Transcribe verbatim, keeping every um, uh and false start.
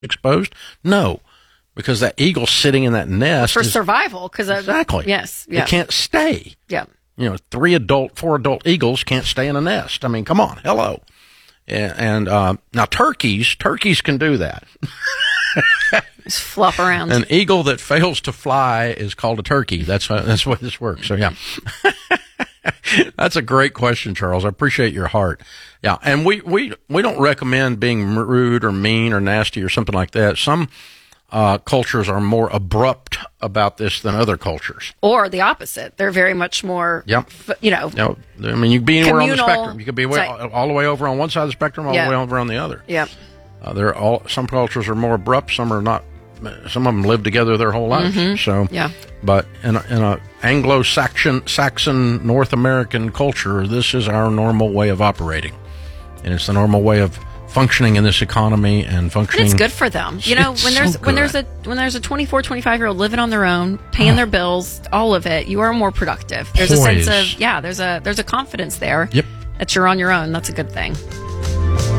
exposed? No, because that eagle sitting in that nest For is, survival. Cause exactly. Yes. Yeah. It can't stay. Yeah. You know, three adult, four adult eagles can't stay in a nest. I mean, come on. Hello. And, and uh, now turkeys, turkeys can do that. Just flop around. An eagle that fails to fly is called a turkey. That's how, that's what this works. So, yeah. That's a great question, Charles. I appreciate your heart. Yeah, and we, we, we don't recommend being rude or mean or nasty or something like that. Some uh, cultures are more abrupt about this than other cultures. Or the opposite. They're very much more, yep. f- you know. No, I mean, you can be anywhere communal, on the spectrum. You could be way, all the way over on one side of the spectrum, all yeah. the way over on the other. Yeah. Uh, they're all, some cultures are more abrupt, some are not. Some of them live together their whole lives. Mm-hmm. So, yeah. But in a, in a Anglo-Saxon, Saxon North American culture, this is our normal way of operating, and it's the normal way of functioning in this economy and functioning. And it's good for them. You know, It's when there's so when there's good. a when there's a twenty-four, twenty-five year old living on their own, paying their bills, all of it, you are more productive. There's Poise. a sense of yeah, there's a there's a confidence there. Yep. That you're on your own. That's a good thing.